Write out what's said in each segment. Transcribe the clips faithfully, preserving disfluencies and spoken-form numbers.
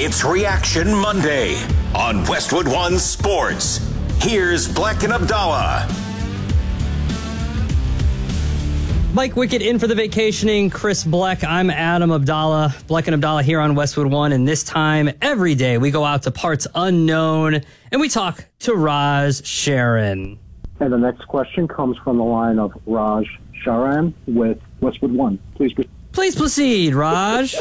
It's Reaction Monday on Westwood One Sports. Here's Bleck and Abdallah. Mike Wickett in for the vacationing Chris Bleck. I'm Adam Abdallah. Bleck and Abdallah here on Westwood One, and this time every day we go out to parts unknown and we talk to Raj Sharon. And the next question comes from the line of Raj Sharan with Westwood One. Please proceed. Please proceed, Raj.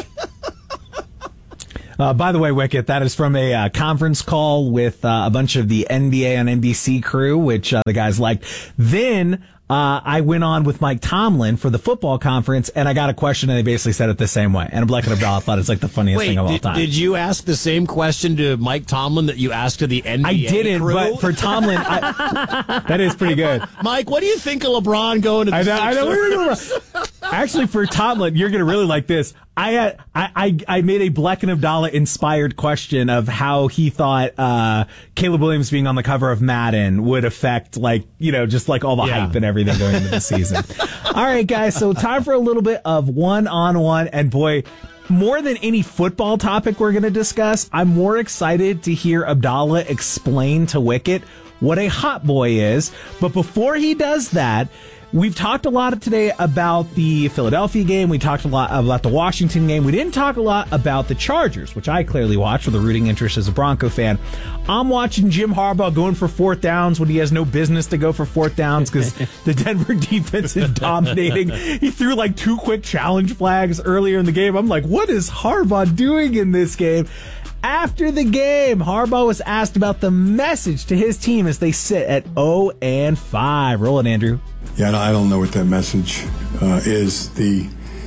Uh, by the way, Wicket, that is from a uh, conference call with uh, a bunch of the N B A and N B C crew, which uh, the guys liked. Then uh, I went on with Mike Tomlin for the football conference, and I got a question, and they basically said it the same way. And Bleck and Abdallah thought it's like the funniest Wait, thing of all did, time. Did you ask the same question to Mike Tomlin that you asked to the N B A I didn't, crew? but for Tomlin, I, that is pretty good. Mike, what do you think of LeBron going to the I know, I know. Sixers? Actually, for Tomlin, you're going to really like this. I, had, I I I made a Bleck and Abdallah inspired question of how he thought uh, Caleb Williams being on the cover of Madden would affect, like, you know, just like all the Yeah. hype and everything going into the season. All right, guys, so time for a little bit of one-on-one. And boy, more than any football topic we're going to discuss, I'm more excited to hear Abdallah explain to Wicket what a hot boy is. But before he does that, we've talked a lot today about the Philadelphia game. We talked a lot about the Washington game. We didn't talk a lot about the Chargers, which I clearly watch with a rooting interest as a Bronco fan. I'm watching Jim Harbaugh going for fourth downs when he has no business to go for fourth downs because the Denver defense is dominating. He threw like two quick challenge flags earlier in the game. I'm like, what is Harbaugh doing in this game? After the game, Harbaugh was asked about the message to his team as they sit at oh and five. Roll it, Andrew. Yeah, I don't know what that message uh, is. The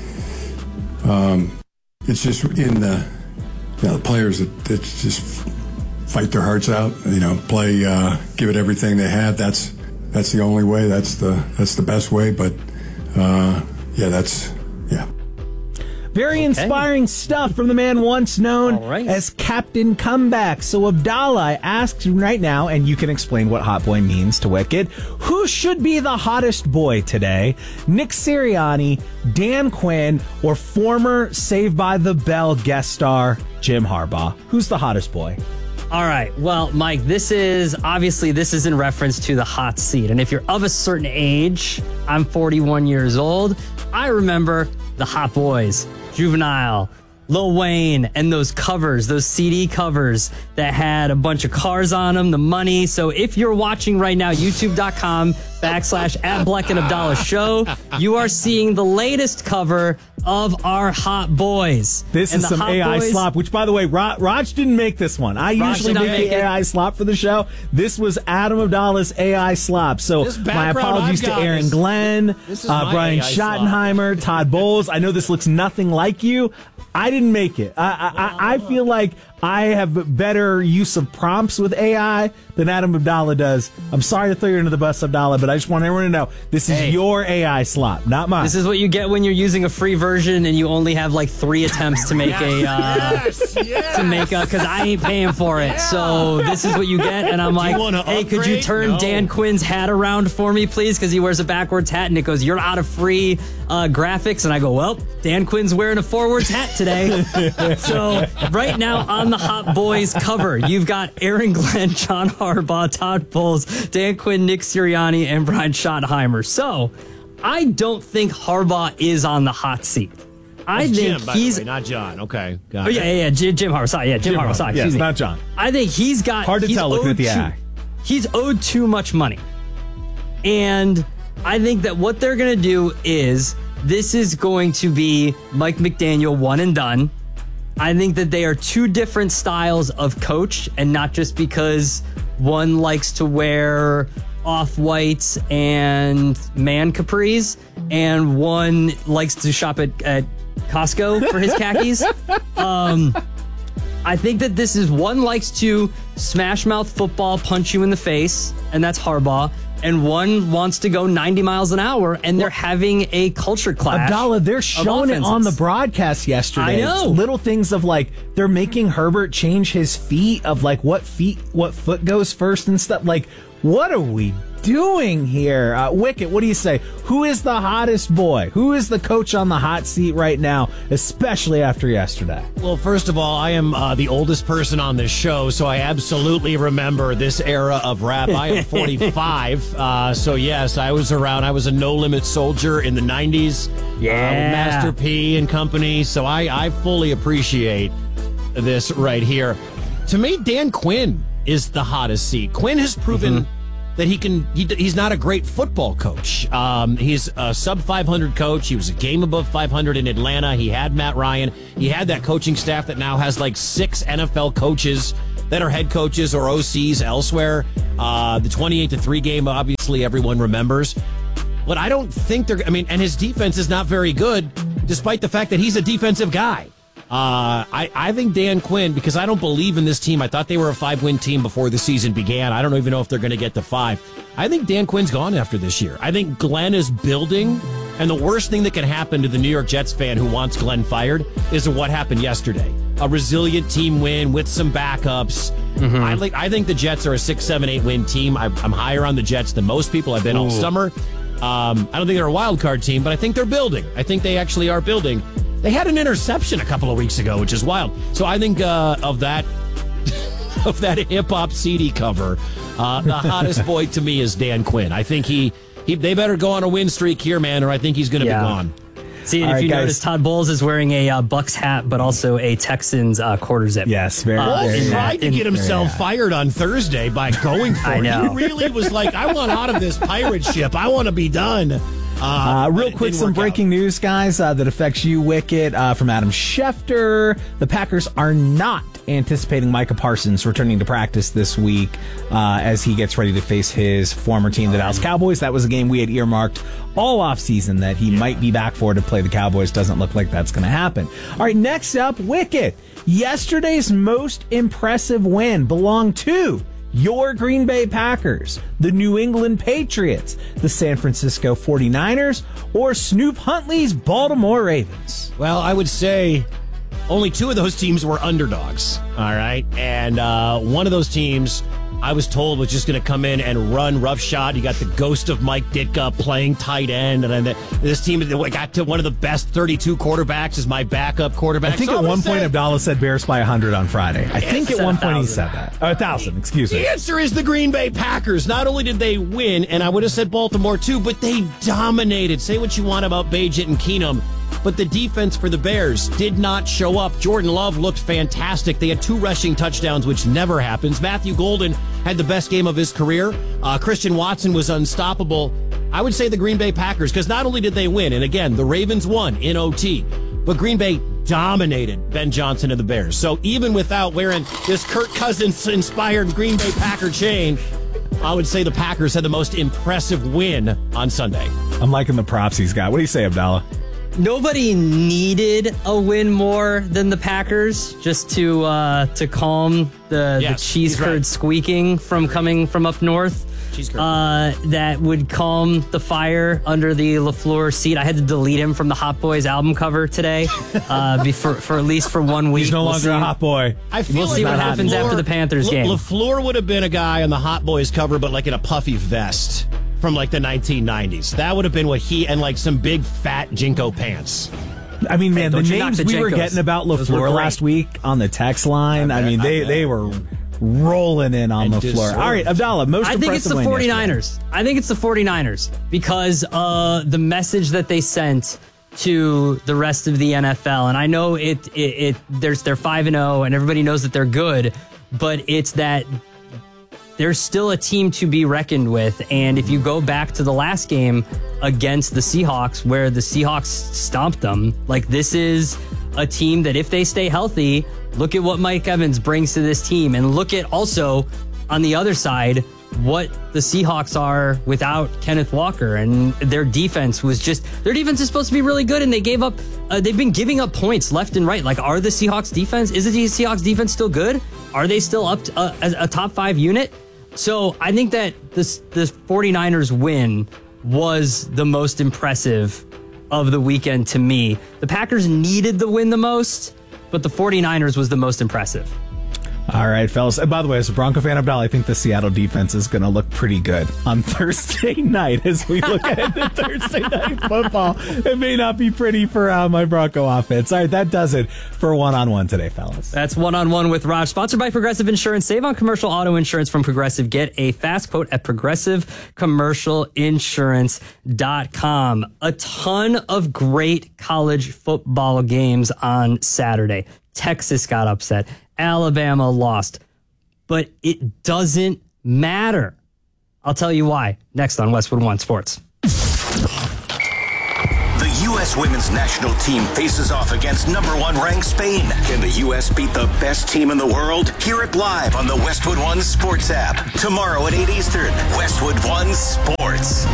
um, it's just in the, you know, the players that, that just fight their hearts out. You know, play, uh, give it everything they have. That's that's the only way. That's the that's the best way. But uh, yeah, that's yeah. Very Okay. inspiring stuff from the man once known All right. as Captain Comeback. So Abdallah, I ask you right now, and you can explain what hot boy means to Wicked. Who should be the hottest boy today? Nick Sirianni, Dan Quinn, or former Saved by the Bell guest star Jim Harbaugh? Who's the hottest boy? All right. Well, Mike, this is obviously this is in reference to the hot seat. And if you're of a certain age, I'm forty-one years old. I remember the Hot Boys, Juvenile, Lil Wayne, and those covers, those C D covers that had a bunch of cars on them, the money. So if you're watching right now, youtube.com backslash at Bleck and Abdallah show, you are seeing the latest cover of our Hot Boys. This And is the some Hot A I Boys- slop, which, by the way, Raj, Raj didn't make this one. I Raj usually did not make make the it. A I slop for the show. This was Adam Abdallah's A I slop. So This my background apologies I've to got Aaron is- Glenn, this is uh, my Brian A I slop. Schottenheimer, Todd Bowles. I know this looks nothing like you. I didn't make it. I, I, I feel like I have better use of prompts with A I than Adam Abdallah does. I'm sorry to throw you under the bus, Abdallah, but I just want everyone to know this is Hey. your A I slop, not mine. This is what you get when you're using a free version and you only have like three attempts to make a uh, yes, yes. to make a because I ain't paying for it. So this is what you get, and I'm you like, wanna hey, could you upgrade? turn No. Dan Quinn's hat around for me, please? Because he wears a backwards hat, and it goes, you're out of free uh, graphics, and I go, well, Dan Quinn's wearing a forwards hat today. So right now on the Hot Boys cover, you've got Aaron Glenn, John Harbaugh, Todd Bowles, Dan Quinn, Nick Sirianni, and Brian Schottenheimer. So I don't think Harbaugh is on the hot seat. I That's think Jim, by he's. the way, not John. Okay, got Oh it. yeah, yeah, yeah. Jim, Jim Harbaugh. Sorry, yeah, Jim, Jim Harbaugh. Harbaugh. Sorry, Yes, excuse me. not John. I think he's got Hard to he's tell looking owed at the too- A I. He's owed too much money, and I think that what they're gonna do is this is going to be Mike McDaniel one and done. I think that they are two different styles of coach, and not just because one likes to wear off-whites and man capris, and one likes to shop at, at Costco for his khakis. um, I think that this is one likes to smash mouth football, punch you in the face, and that's Harbaugh. And one wants to go ninety miles an hour, and they're having a culture clash. Abdallah, they're of showing it on the offenses. broadcast yesterday. I know. Little things of like they're making Herbert change his feet of like what feet, what foot goes first and stuff. Like, what are we doing here? Uh, Wicket, what do you say? Who is the hottest boy? Who is the coach on the hot seat right now, especially after yesterday? Well, first of all, I am uh, the oldest person on this show, so I absolutely remember this era of rap. I am forty-five, uh, so yes, I was around. I was a No Limit soldier in the nineties. Yeah. Uh, with Master P and company, so I, I fully appreciate this right here. To me, Dan Quinn is the hottest seat. Quinn has proven mm-hmm. that he can. He, he's not a great football coach. Um, he's a sub five hundred coach. He was a game above five hundred in Atlanta. He had Matt Ryan. He had that coaching staff that now has like six N F L coaches that are head coaches or O Cs elsewhere. Uh, the twenty-eight to three game, obviously, everyone remembers. But I don't think they're. I mean, and his defense is not very good, despite the fact that he's a defensive guy. Uh, I, I think Dan Quinn, because I don't believe in this team. I thought they were a five-win team before the season began. I don't even know if they're going to get to five. I think Dan Quinn's gone after this year. I think Glenn is building, and the worst thing that can happen to the New York Jets fan who wants Glenn fired is what happened yesterday. A resilient team win with some backups. Mm-hmm. I, like, I think the Jets are a six, seven, eight win team. I, I'm higher on the Jets than most people. I've been Ooh. all summer. Um, I don't think they're a wild card team, but I think they're building. I think they actually are building. They had an interception a couple of weeks ago, which is wild. So I think uh, of that of that hip hop C D cover, uh, the hottest boy to me is Dan Quinn. I think he, he they better go on a win streak here, man, or I think he's going to yeah. be gone. See, and if right, you guys. notice, Todd Bowles is wearing a uh, Bucks hat, but also a Texans uh, quarter zip. Yes, very. Uh, very he tried to get himself fired on Thursday by going for I it. know. He really was like, I want out of this pirate ship. I want to be done. Uh, uh, real quick, some breaking out. news, guys, uh, that affects you, Wicket, uh, from Adam Schefter. The Packers are not anticipating Micah Parsons returning to practice this week uh, as he gets ready to face his former team, the Dallas Cowboys. That was a game we had earmarked all offseason that he yeah. might be back for to play the Cowboys. Doesn't look like that's going to happen. All right, next up, Wicket. Yesterday's most impressive win belonged to your Green Bay Packers, the New England Patriots, the San Francisco forty-niners, or Snoop Huntley's Baltimore Ravens? Well, I would say only two of those teams were underdogs, all right? And uh, one of those teams, I was told, was just going to come in and run roughshod. You got the ghost of Mike Ditka playing tight end, and then this team got to one of the best thirty-two quarterbacks as my backup quarterback. I think so at one say, point Abdallah said Bears by one hundred on Friday. I think at one point he said that. Oh, one thousand, excuse me. The answer is the Green Bay Packers. Not only did they win, and I would have said Baltimore too, but they dominated. Say what you want about Bagent and Keenum, but the defense for the Bears did not show up. Jordan Love looked fantastic. They had two rushing touchdowns, which never happens. Matthew Golden had the best game of his career. Uh, Christian Watson was unstoppable. I would say the Green Bay Packers, because not only did they win, and again, the Ravens won in O T, but Green Bay dominated Ben Johnson and the Bears. So even without wearing this Kirk Cousins-inspired Green Bay Packer chain, I would say the Packers had the most impressive win on Sunday. I'm liking the props he's got. What do you say, Abdallah? Nobody needed a win more than the Packers just to uh, to calm the, yes, the cheese curd right. squeaking from coming from up north. Uh, that would calm the fire under the LaFleur seat. I had to delete him from the Hot Boys album cover today, uh, before, for at least for one week. He's no we'll longer see. a Hot Boy. I feel we'll like see what happens LaFleur, after the Panthers game. LaFleur would have been a guy on the Hot Boys cover, but like in a puffy vest from like the nineteen nineties. That would have been what he, and like some big fat Jinko pants. I mean, man, hey, the names the we were getting about LaFleur last week on the text line, I, bet, I mean, they, I they were rolling in on and LaFleur. All right, Abdallah, most I think it's the forty-niners. I think it's the forty-niners because uh, the message that they sent to the rest of the N F L, and I know it, it, it there's they're five and oh, and everybody knows that they're good, but it's that there's still a team to be reckoned with. And if you go back to the last game against the Seahawks, where the Seahawks stomped them, like this is a team that if they stay healthy, look at what Mike Evans brings to this team. And look at also on the other side, what the Seahawks are without Kenneth Walker. And their defense was just, their defense is supposed to be really good. And they gave up, uh, they've been giving up points left and right. Like, are the Seahawks defense, is the Seahawks defense still good? Are they still up to a, a top five unit? So I think that this the forty-niners win was the most impressive of the weekend to me. The Packers needed the win the most, but the forty-niners was the most impressive. All right, fellas. And by the way, as a Bronco fan, Abdal, I think the Seattle defense is going to look pretty good on Thursday night as we look at the Thursday night football. It may not be pretty for uh, my Bronco offense. All right, that does it for one-on-one today, fellas. That's one-on-one with Raj, sponsored by Progressive Insurance. Save on commercial auto insurance from Progressive. Get a fast quote at progressive commercial insurance dot com. A ton of great college football games on Saturday. Texas got upset. Alabama lost. But it doesn't matter. I'll tell you why. Next on Westwood One Sports. The U S women's national team faces off against number one ranked Spain. Can the U S beat the best team in the world? Hear it live on the Westwood One Sports app. Tomorrow at eight Eastern, Westwood One Sports.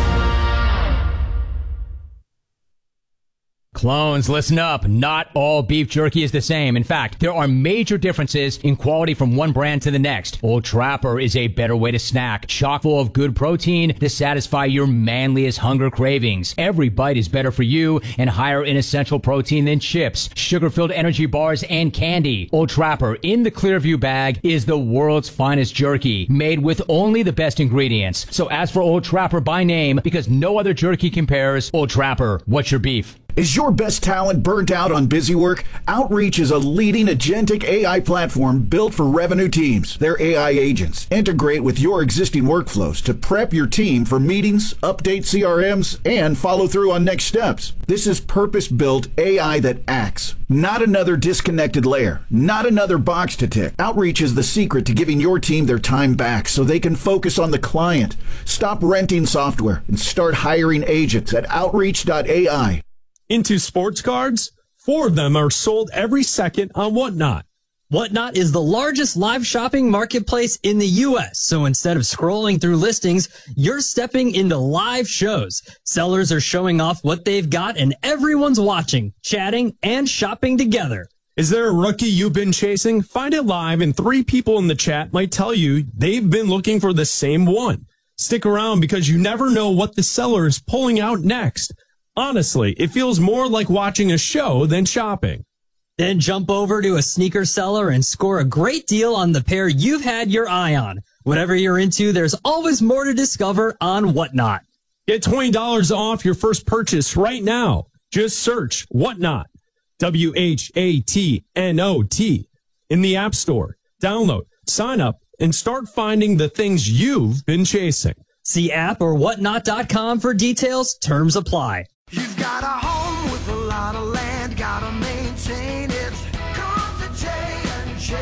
Clones, listen up. Not all beef jerky is the same. In fact, there are major differences in quality from one brand to the next. Old Trapper is a better way to snack, chock full of good protein to satisfy your manliest hunger cravings. Every bite is better for you and higher in essential protein than chips, sugar-filled energy bars, and candy. Old Trapper in the Clearview bag is the world's finest jerky, made with only the best ingredients. So ask for Old Trapper by name because no other jerky compares. Old Trapper, what's your beef? Is your best talent burnt out on busy work? Outreach is a leading agentic A I platform built for revenue teams. Their A I agents integrate with your existing workflows to prep your team for meetings, update C R Ms, and follow through on next steps. This is purpose-built A I that acts, not another disconnected layer, not another box to tick. Outreach is the secret to giving your team their time back so they can focus on the client. Stop renting software and start hiring agents at outreach dot A I. Into sports cards, four of them are sold every second on Whatnot. Whatnot is the largest live shopping marketplace in the U S. So instead of scrolling through listings, you're stepping into live shows. Sellers are showing off what they've got and everyone's watching, chatting, and shopping together. Is there a rookie you've been chasing? Find it live and three people in the chat might tell you they've been looking for the same one. Stick around because you never know what the seller is pulling out next. Honestly, it feels more like watching a show than shopping. Then jump over to a sneaker seller and score a great deal on the pair you've had your eye on. Whatever you're into, there's always more to discover on Whatnot. Get twenty dollars off your first purchase right now. Just search Whatnot, W H A T N O T, in the App Store. Download, sign up, and start finding the things you've been chasing. See app or whatnot dot com for details. Terms apply. You've got a home with a lot of land, gotta maintain it. Come to J and J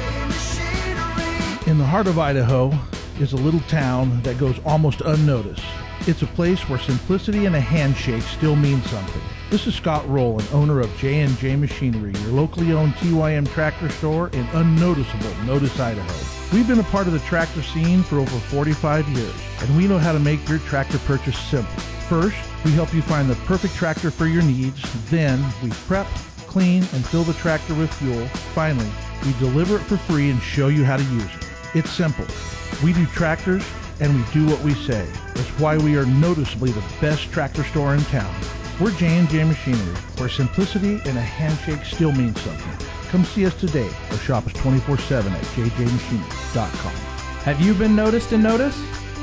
Machinery. In the heart of Idaho is a little town that goes almost unnoticed. It's a place where simplicity and a handshake still mean something. This is Scott Roll, owner of J and J Machinery, your locally owned T Y M tractor store in unnoticeable Notice, Idaho. We've been a part of the tractor scene for over forty-five years, and we know how to make your tractor purchase simple. First, we help you find the perfect tractor for your needs. Then, we prep, clean, and fill the tractor with fuel. Finally, we deliver it for free and show you how to use it. It's simple. We do tractors, and we do what we say. That's why we are noticeably the best tractor store in town. We're J and J Machinery, where simplicity and a handshake still means something. Come see us today or shop us twenty-four seven at j j machinery dot com. Have you been noticed and noticed?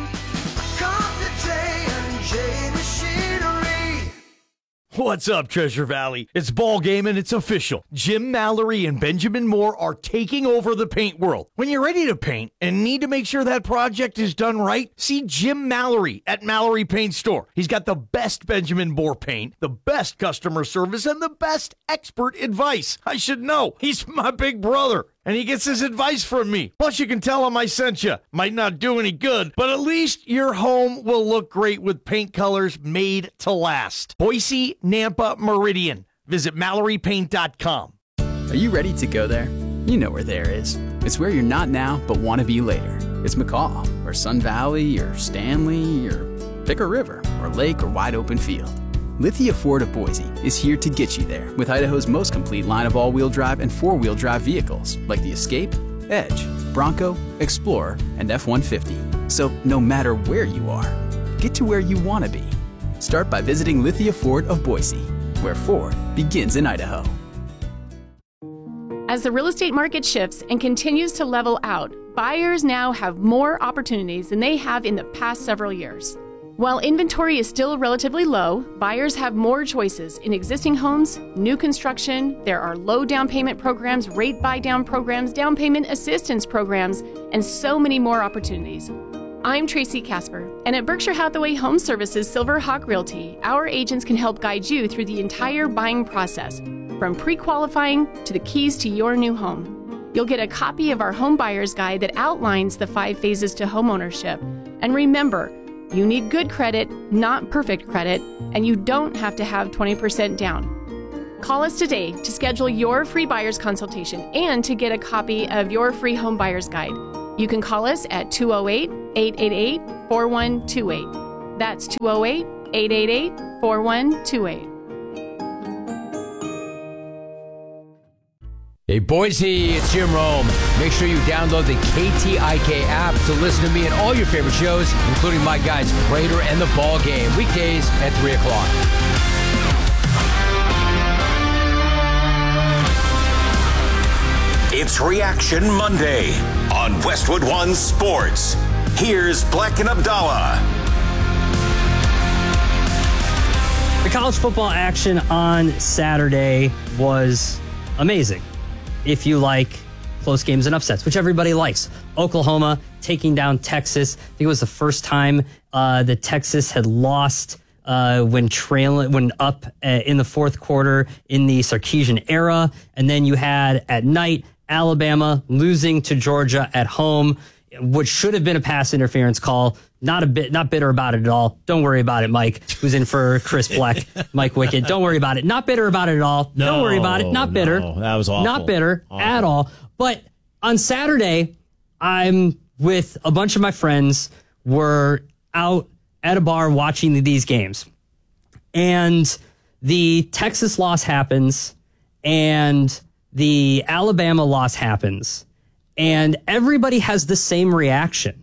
What's up, Treasure Valley? It's ball game and it's official. Jim Mallory and Benjamin Moore are taking over the paint world. When you're ready to paint and need to make sure that project is done right, see Jim Mallory at Mallory Paint Store. He's got the best Benjamin Moore paint, the best customer service, and the best expert advice. I should know. He's my big brother. And he gets his advice from me. Plus, you can tell him I sent you. Might not do any good, but at least your home will look great with paint colors made to last. Boise, Nampa, Meridian. Visit Mallory Paint dot com. Are you ready to go there? You know where there is. It's where you're not now, but want to be later. It's McCaw, or Sun Valley, or Stanley, or pick a river, or lake, or wide open field. Lithia Ford of Boise is here to get you there with Idaho's most complete line of all-wheel drive and four-wheel drive vehicles like the Escape, Edge, Bronco, Explorer, and F one fifty. So no matter where you are, get to where you want to be. Start by visiting Lithia Ford of Boise, where Ford begins in Idaho. As the real estate market shifts and continues to level out, buyers now have more opportunities than they have in the past several years. While inventory is still relatively low, buyers have more choices in existing homes, new construction. There are low down payment programs, rate buy down programs, down payment assistance programs, and so many more opportunities. I'm Tracy Casper, and at Berkshire Hathaway Home Services Silver Hawk Realty, our agents can help guide you through the entire buying process, from pre-qualifying to the keys to your new home. You'll get a copy of our home buyer's guide that outlines the five phases to homeownership. And remember, you need good credit, not perfect credit, and you don't have to have twenty percent down. Call us today to schedule your free buyer's consultation and to get a copy of your free home buyer's guide. You can call us at two oh eight, eight eight eight, four one two eight. That's two oh eight, eight eight eight, four one two eight. Hey Boise, it's Jim Rome. Make sure you download the K T I K app to listen to me and all your favorite shows, including my guys Prater and the Ball Game, weekdays at three o'clock. It's Reaction Monday on Westwood One Sports. Here's Black and Abdallah. The college football action on Saturday was amazing. If you like close games and upsets, which everybody likes. Oklahoma taking down Texas. I think it was the first time uh, that Texas had lost uh, when trailing, when up uh, in the fourth quarter in the Sarkisian era. And then you had at night Alabama losing to Georgia at home, which should have been a pass interference call. Not a bit, not bitter about it at all. Don't worry about it, Mike, who's in for Chris Black, Mike Wickett. Don't worry about it. Not bitter about it at all. No, Don't worry about it. Not bitter. No, that was awful. Not bitter Awful. at all. But on Saturday, I'm with a bunch of my friends. We're out at a bar watching these games. And the Texas loss happens, and the Alabama loss happens, and everybody has the same reaction.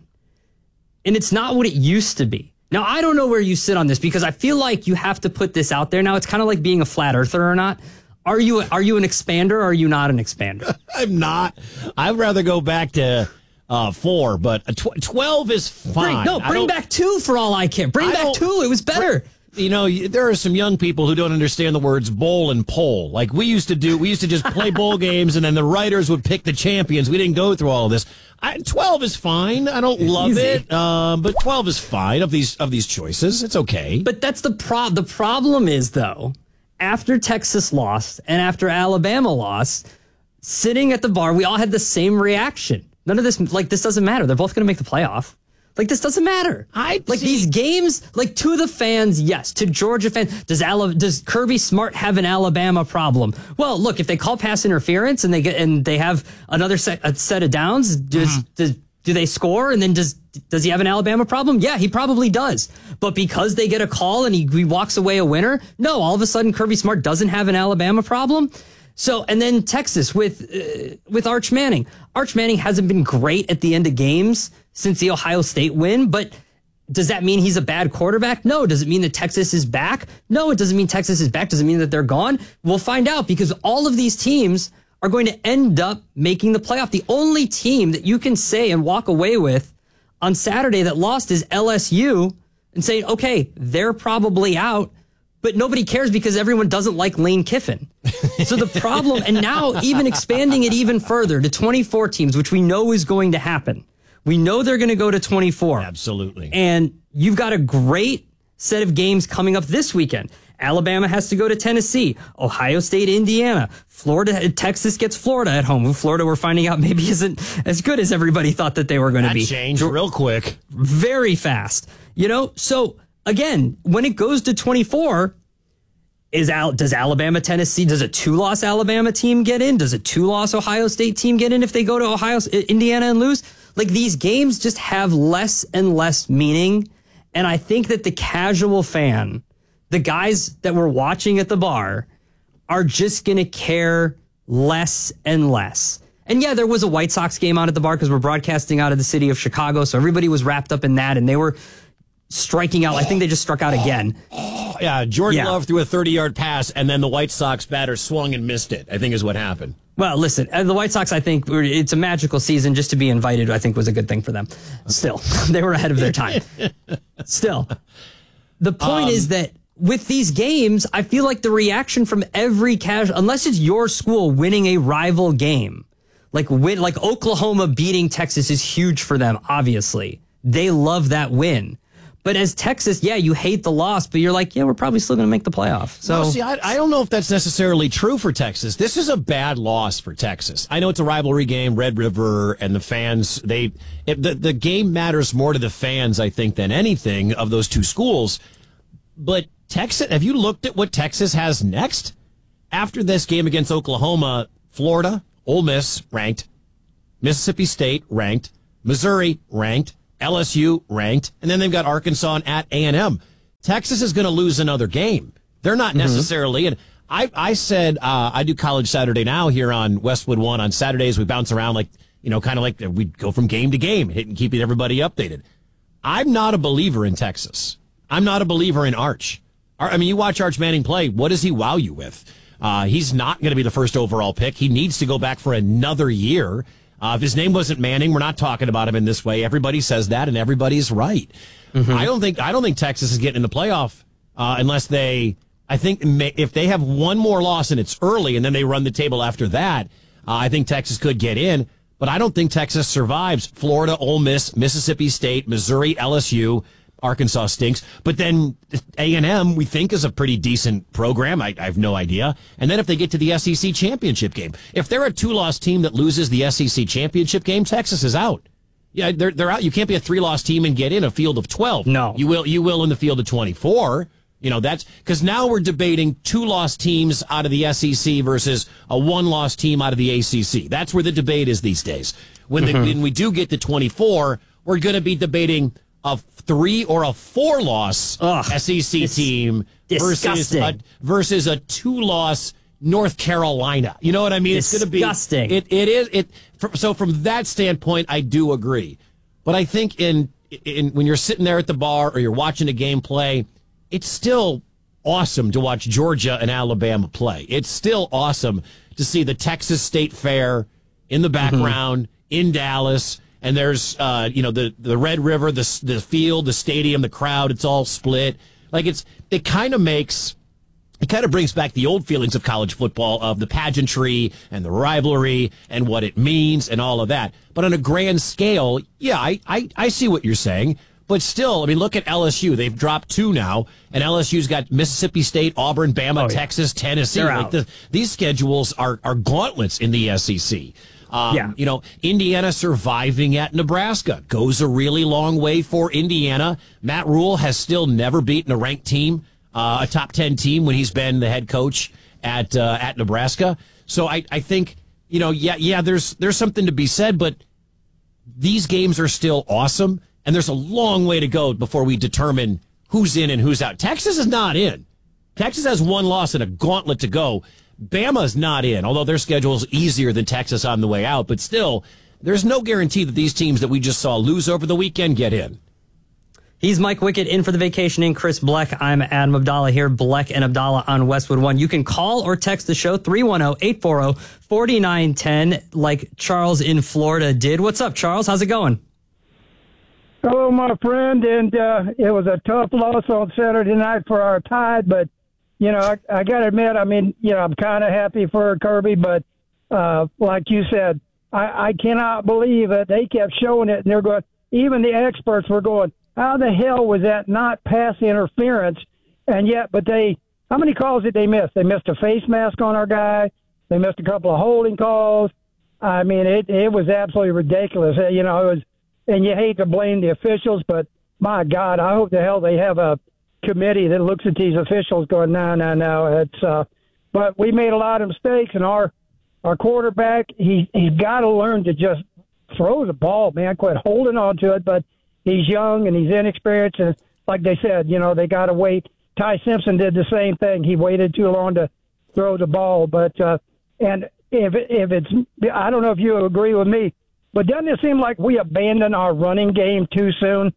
And it's not what it used to be. Now, I don't know where you sit on this because I feel like you have to put this out there. Now, it's kind of like being a flat earther or not. Are you are you an expander or are you not an expander? I'm not. I'd rather go back to uh, four, but a tw- twelve is fine. Bring, no, bring back two for all I care. Bring I back two. It was better. Bring, you know, there are some young people who don't understand the words bowl and poll. Like we used to do, we used to just play bowl games and then the writers would pick the champions. We didn't go through all of this. I, twelve is fine. I don't love Easy. it, um, but twelve is fine of these of these choices. It's okay. But that's the pro. The problem is, though, after Texas lost and after Alabama lost, sitting at the bar, we all had the same reaction. None of this, like, this doesn't matter. They're both going to make the playoff. Like, this doesn't matter. I like see. These games, like, to the fans, yes. To Georgia fans, does Ala- does Kirby Smart have an Alabama problem? Well, look, if they call pass interference and they get and they have another set, a set of downs, does mm-hmm. does do they score? And then does does he have an Alabama problem? Yeah, he probably does. But because they get a call and he, he walks away a winner, no, all of a sudden Kirby Smart doesn't have an Alabama problem. So, and then Texas with uh, with Arch Manning. Arch Manning hasn't been great at the end of games since the Ohio State win, but does that mean he's a bad quarterback? No. Does it mean that Texas is back? No, it doesn't mean Texas is back. Does it mean that they're gone? We'll find out because all of these teams are going to end up making the playoff. The only team that you can say and walk away with on Saturday that lost is L S U and say, okay, they're probably out. But nobody cares because everyone doesn't like Lane Kiffin. So the problem, and now even expanding it even further to twenty-four teams, which we know is going to happen. We know they're going to go to twenty-four. Absolutely. And you've got a great set of games coming up this weekend. Alabama has to go to Tennessee, Ohio State, Indiana, Florida, Texas gets Florida at home. Florida, we're finding out maybe isn't as good as everybody thought that they were going to be. That changed real quick. Very fast. You know, so again, when it goes to twenty-four, is Al, does Alabama, Tennessee, does a two-loss Alabama team get in? Does a two-loss Ohio State team get in if they go to Ohio, Indiana and lose? Like, these games just have less and less meaning. And I think that the casual fan, the guys that were watching at the bar, are just going to care less and less. And yeah, there was a White Sox game out at the bar because we're broadcasting out of the city of Chicago. So everybody was wrapped up in that and they were striking out. I think they just struck out again. Yeah, Jordan Yeah. Love threw a thirty-yard pass, and then the White Sox batter swung and missed it, I think is what happened. Well, listen, uh, the White Sox, I think were- it's a magical season. Just to be invited, I think was a good thing for them. Still, they were ahead of their time. Still, the point Um, is that with these games, I feel like the reaction from every casual, unless it's your school winning a rival game, like win, like Oklahoma beating Texas is huge for them. Obviously, they love that win. But as Texas, yeah, you hate the loss, but you're like, yeah, we're probably still going to make the playoff. So, no, see, I, I don't know if that's necessarily true for Texas. This is a bad loss for Texas. I know it's a rivalry game, Red River, and the fans, they it, the, the game matters more to the fans, I think, than anything of those two schools. But Texas, have you looked at what Texas has next? After this game against Oklahoma, Florida, Ole Miss, ranked, Mississippi State, ranked, Missouri, ranked, L S U ranked, and then they've got Arkansas and at A and M. Texas is going to lose another game. They're not necessarily, and I, I said uh, I do College Saturday Now here on Westwood One. On Saturdays, we bounce around like, you know, kind of like we go from game to game, hitting, keeping everybody updated. I'm not a believer in Texas. I'm not a believer in Arch. I mean, you watch Arch Manning play. What does he wow you with? Uh, he's not going to be the first overall pick. He needs to go back for another year. Uh, if his name wasn't Manning, we're not talking about him in this way. Everybody says that, and everybody's right. Mm-hmm. I don't think I don't think Texas is getting in the playoff uh, unless they. I think may, if they have one more loss and it's early, and then they run the table after that, uh, I think Texas could get in. But I don't think Texas survives Florida, Ole Miss, Mississippi State, Missouri, L S U. Arkansas stinks, but then A and M we think is a pretty decent program. I, I have no idea. And then if they get to the S E C championship game, if they're a two-loss team that loses the S E C championship game, Texas is out. Yeah, they're they're out. You can't be a three-loss team and get in a field of twelve. No, you will. You will in the field of twenty-four. You know that's because now we're debating two-loss teams out of the S E C versus a one-loss team out of the A C C. That's where the debate is these days. When, mm-hmm. the, when we do get to twenty-four, we're going to be debating a three or a four loss Ugh, S E C team versus a, versus a two loss North Carolina. You know what I mean? Disgusting. It's going to be disgusting. It it is it. So from that standpoint, I do agree. But I think in in when you're sitting there at the bar or you're watching a game play, it's still awesome to watch Georgia and Alabama play. It's still awesome to see the Texas State Fair in the background mm-hmm. in Dallas. And there's, uh, you know, the, the Red River, the the field, the stadium, the crowd. It's all split. Like it's, it kind of makes, it kind of brings back the old feelings of college football, of the pageantry and the rivalry and what it means and all of that. But on a grand scale, yeah, I, I, I see what you're saying. But still, I mean, look at L S U. They've dropped two now, and L S U's got Mississippi State, Auburn, Bama, oh, yeah. Texas, Tennessee. They're like out. The, these schedules are, are gauntlets in the S E C. Um, yeah. You know, Indiana surviving at Nebraska goes a really long way for Indiana. Matt Rule has still never beaten a ranked team, uh, a top ten team when he's been the head coach at uh, at Nebraska. So I, I think, you know, yeah, yeah, there's there's something to be said, but these games are still awesome, and there's a long way to go before we determine who's in and who's out. Texas is not in. Texas has one loss and a gauntlet to go. Bama's not in, although their schedule is easier than Texas on the way out. But still, there's no guarantee that these teams that we just saw lose over the weekend get in. He's Mike Wickett, in for the vacationing Chris Bleck. I'm Adam Abdallah here, Bleck and Abdallah on Westwood One. You can call or text the show, three one zero, eight four zero, four nine one zero, like Charles in Florida did. What's up, Charles? How's it going? Hello, my friend, and uh, it was a tough loss on Saturday night for our Tide, but you know, I, I got to admit, I mean, you know, I'm kind of happy for Kirby, but uh, like you said, I, I cannot believe that they kept showing it, and they're going, even the experts were going, how the hell was that not pass interference? And yet, but they, how many calls did they miss? They missed a face mask on our guy. They missed a couple of holding calls. I mean, it, it was absolutely ridiculous. You know, it was, and you hate to blame the officials, but my God, I hope the hell they have a committee that looks at these officials going, no, no, no. It's, uh, but we made a lot of mistakes, and our, our quarterback, he, he's got to learn to just throw the ball, man, quit holding on to it. But he's young and he's inexperienced. And like they said, you know, they got to wait. Ty Simpson did the same thing. He waited too long to throw the ball. But, uh, and if, if it's, I don't know if you agree with me, but doesn't it seem like we abandoned our running game too soon?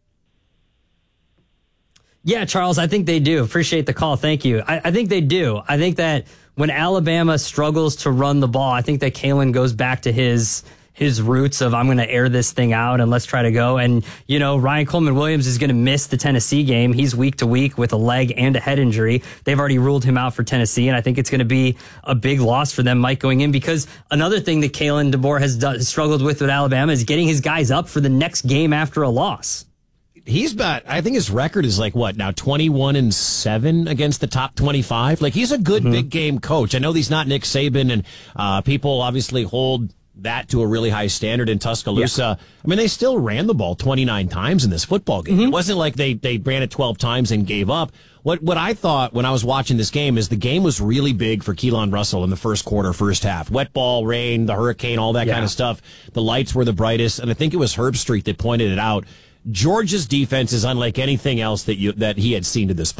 Yeah, Charles, I think they do. Appreciate the call. Thank you. I, I think they do. I think that when Alabama struggles to run the ball, I think that Kalen goes back to his his roots of I'm going to air this thing out and let's try to go. And, you know, Ryan Coleman Williams is going to miss the Tennessee game. He's week to week with a leg and a head injury. They've already ruled him out for Tennessee, and I think it's going to be a big loss for them, Mike, going in, because another thing that Kalen DeBoer has done, struggled with with Alabama is getting his guys up for the next game after a loss. He's about, I think his record is like what now, twenty-one and seven against the top twenty-five. Like, he's a good mm-hmm. big game coach. I know he's not Nick Saban, and uh, people obviously hold that to a really high standard in Tuscaloosa. Yeah. I mean, they still ran the ball twenty-nine times in this football game. Mm-hmm. It wasn't like they, they ran it twelve times and gave up. What what I thought when I was watching this game is the game was really big for Keelan Russell in the first quarter, first half. Wet ball, rain, the hurricane, all that yeah. kind of stuff. The lights were the brightest, and I think it was Herb Street that pointed it out. Georgia's defense is unlike anything else that you that he had seen to this point.